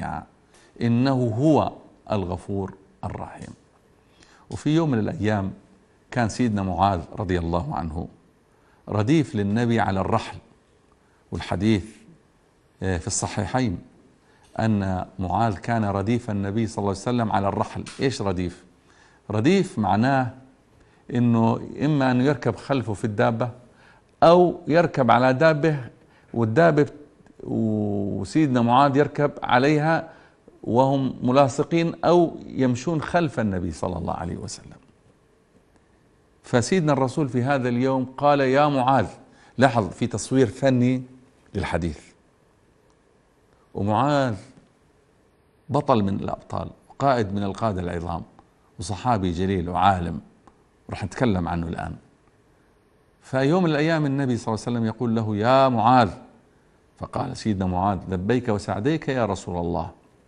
جميعا إنه هو الغفور الرحيم. وفي يوم من الأيام كان سيدنا معاذ رضي الله عنه رديف للنبي على الرحل، والحديث في الصحيحين أن معاذ كان رديف النبي صلى الله عليه وسلم على الرحل. إيش رديف؟ رديف معناه إنه إما أنه يركب خلفه في الدابة أو يركب على دابة، والدابة وسيدنا معاذ يركب عليها وهم ملاصقين أو يمشون خلف النبي صلى الله عليه وسلم. فسيدنا الرسول في هذا اليوم قال يا معاذ. لاحظ في تصوير فني للحديث، ومعاذ بطل من الأبطال وقائد من القادة العظام وصحابي جليل وعالم، راح نتكلم عنه الآن. فيوم من الأيام النبي صلى الله عليه وسلم يقول له يا معاذ، فقال سيدنا معاذ لبيك وسعديك يا رسول الله.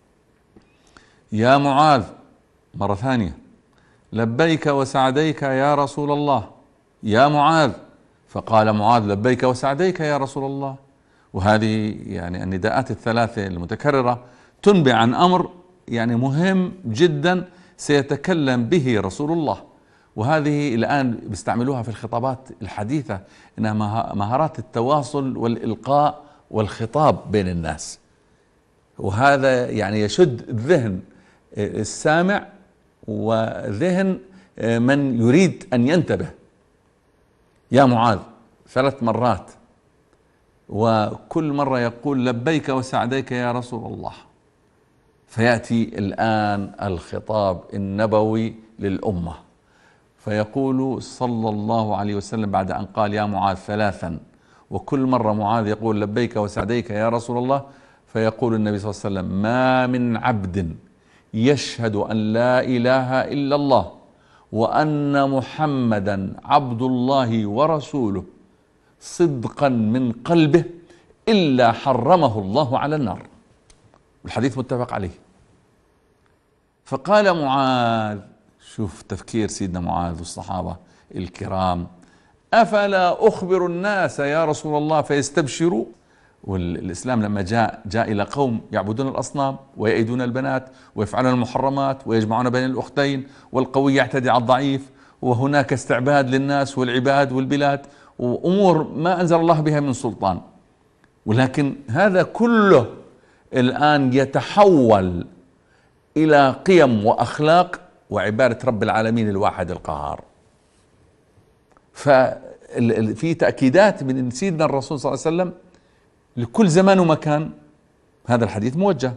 يا معاذ مرة ثانية لبيك وسعديك يا رسول الله. يا معاذ، فقال معاذ لبيك وسعديك يا رسول الله. وهذه يعني النداءات الثلاثة المتكررة تنبئ عن أمر يعني مهم جدا سيتكلم به رسول الله، وهذه الآن بيستعملوها في الخطابات الحديثة إنها مهارات التواصل والإلقاء والخطاب بين الناس، وهذا يعني يشد ذهن السامع وذهن من يريد أن ينتبه. يا معاذ 3 مرات، وكل مرة يقول لبيك وسعديك يا رسول الله. فيأتي الآن الخطاب النبوي للأمة، فيقول صلى الله عليه وسلم بعد أن قال يا معاذ 3 وكل مرة معاذ يقول لبيك وسعديك يا رسول الله، فيقول النبي صلى الله عليه وسلم ما من عبد يشهد أن لا إله إلا الله وأن محمدا عبد الله ورسوله صدقا من قلبه إلا حرمه الله على النار. الحديث متفق عليه. فقال معاذ، شوف تفكير سيدنا معاذ والصحابة الكرام، أفلا أخبر الناس يا رسول الله فيستبشروا. والإسلام لما جاء إلى قوم يعبدون الأصنام ويأيدون البنات ويفعلون المحرمات ويجمعون بين الأختين، والقوي يعتدي على الضعيف، وهناك استعباد للناس والعباد والبلاد وأمور ما أنزل الله بها من سلطان، ولكن هذا كله الآن يتحول إلى قيم وأخلاق وعبادة رب العالمين الواحد القهار. ففي تأكيدات من سيدنا الرسول صلى الله عليه وسلم لكل زمان ومكان. هذا الحديث موجه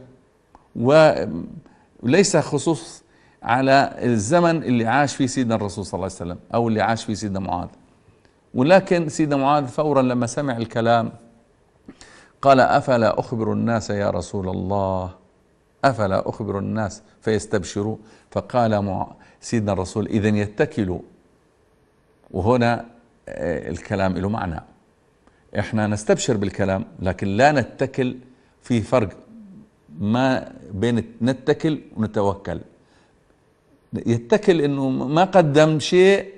وليس خصوص على الزمن اللي عاش فيه سيدنا الرسول صلى الله عليه وسلم أو اللي عاش فيه سيدنا معاذ، ولكن سيدنا معاذ فورا لما سمع الكلام قال أفلا أخبر الناس يا رسول الله، أفلا أخبر الناس فيستبشروا. فقال سيدنا الرسول إذن يتكلوا. وهنا الكلام له معنى، احنا نستبشر بالكلام لكن لا نتكل. في فرق ما بين نتكل ونتوكل. يتكل انه ما قدم شيء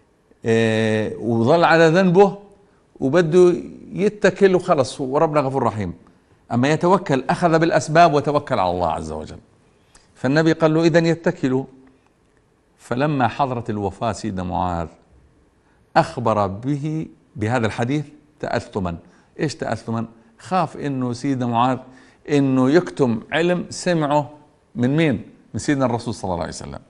وظل على ذنبه وبده يتكل وخلص وربنا غفور رحيم، اما يتوكل اخذ بالاسباب وتوكل على الله عز وجل. فالنبي قال له اذا يتكلوا. فلما حضرت الوفاة سيدنا معاذ اخبر به بهذا الحديث تأثما. ايش تأثما؟ خاف انه سيدنا معاذ انه يكتم علم سمعه من مين؟ من سيدنا الرسول صلى الله عليه وسلم.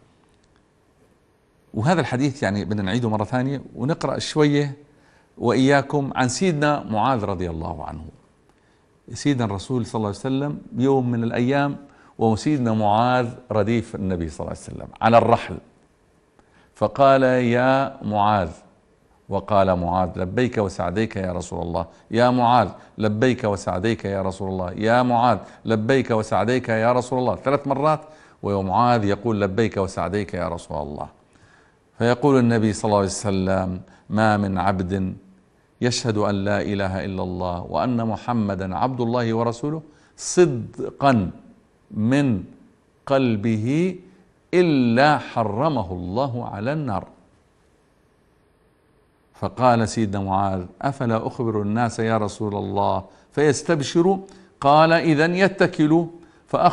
وهذا الحديث يعني بدنا نعيده مرة ثانية ونقرأ شوية وإياكم عن سيدنا معاذ رضي الله عنه. سيدنا الرسول صلى الله عليه وسلم يوم من الأيام وسيدنا معاذ رديف النبي صلى الله عليه وسلم على الرحل، فقال يا معاذ، وقال معاذ لبيك وسعديك يا رسول الله. يا معاذ لبيك وسعديك يا رسول الله. يا معاذ لبيك وسعديك يا رسول الله 3 مرات، ومعاذ يقول لبيك وسعديك يا رسول الله. فيقول النبي صلى الله عليه وسلم ما من عبد يشهد أن لا إله إلا الله وأن محمدا عبد الله ورسوله صدقا من قلبه إلا حرمه الله على النار. فقال سيدنا معاذ أفلا أخبر الناس يا رسول الله فيستبشروا؟ قال إذن يتكلوا.